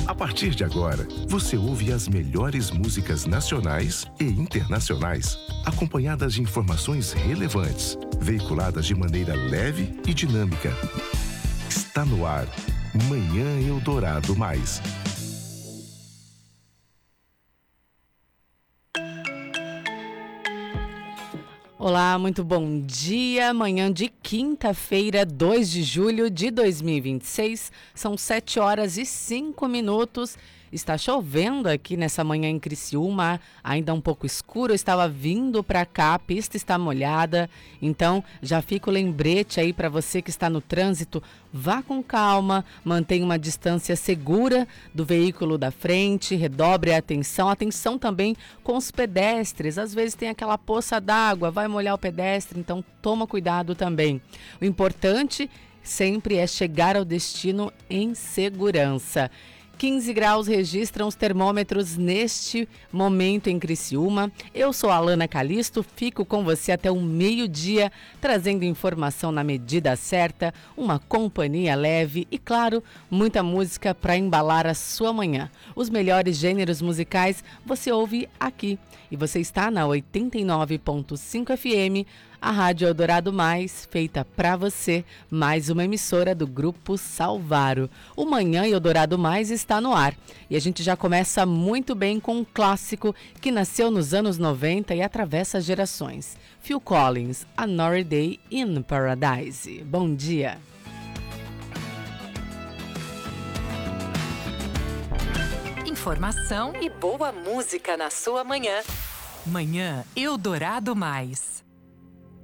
A partir de agora, você ouve as melhores músicas nacionais e internacionais, acompanhadas de informações relevantes, veiculadas de maneira leve e dinâmica. Está no ar, Manhã Eldorado Mais. Olá, muito bom dia. Manhã de quinta-feira, 2 de julho de 2026. São 7h05. Está chovendo aqui nessa manhã em Criciúma, ainda um pouco escuro. Eu estava vindo para cá, a pista está molhada. Então, já fica o lembrete aí para você que está no trânsito. Vá com calma, mantenha uma distância segura do veículo da frente, redobre a atenção. Atenção também com os pedestres. Às vezes tem aquela poça d'água, vai molhar o pedestre, então toma cuidado também. O importante sempre é chegar ao destino em segurança. 15 graus registram os termômetros neste momento em Criciúma. Eu sou a Alana Calisto, fico com você até o meio-dia, trazendo informação na medida certa, uma companhia leve e, claro, muita música para embalar a sua manhã. Os melhores gêneros musicais você ouve aqui. E você está na 89.5 FM, a Rádio Eldorado Mais, feita para você, mais uma emissora do Grupo Salvaro. O Manhã Eldorado Mais está no ar. E a gente já começa muito bem com um clássico que nasceu nos anos 90 e atravessa gerações. Phil Collins, Another Day in Paradise. Bom dia. Informação e boa música na sua manhã. Manhã Eldorado Mais.